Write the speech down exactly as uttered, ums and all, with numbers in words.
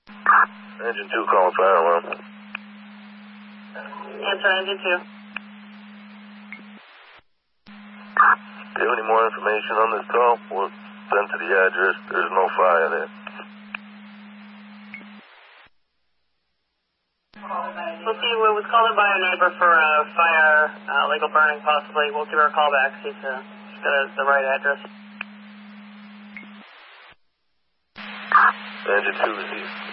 Engine two calling fire alarm. Answer engine two. Do you have any more information on this call? We'll send to the address. There's no fire there. We'll see. We was called in by a neighbor for a fire, uh, legal burning possibly. We'll give her a call back, see if uh, she's got a, the right address. Engine two is east.